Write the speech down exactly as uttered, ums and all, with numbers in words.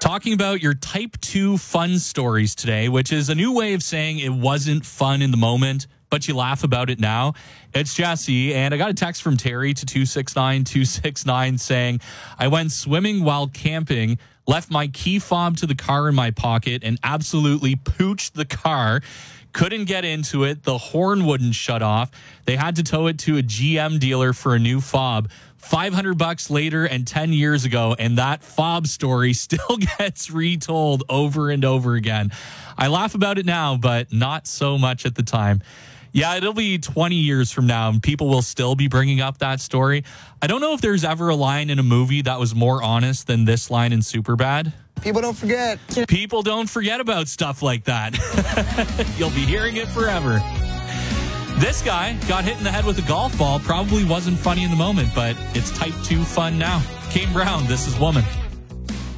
Talking about your type two fun stories today, which is a new way of saying it wasn't fun in the moment, but you laugh about it now. It's Jesse, and I got a text from Terry to two six nine two six nine saying, I went swimming while camping, left my key fob to the car in my pocket, and absolutely pooched the car. Couldn't get into it. The horn wouldn't shut off. They had to tow it to a G M dealer for a new fob. five hundred bucks later and ten years ago, and that fob story still gets retold over and over again. I laugh about it now, but not so much at the time. Yeah, it'll be twenty years from now, and people will still be bringing up that story. I don't know if there's ever a line in a movie that was more honest than this line in Superbad. People don't forget. People don't forget about stuff like that. You'll be hearing it forever. This guy got hit in the head with a golf ball. Probably wasn't funny in the moment, but it's type two fun now. Kane Brown, This Is Woman.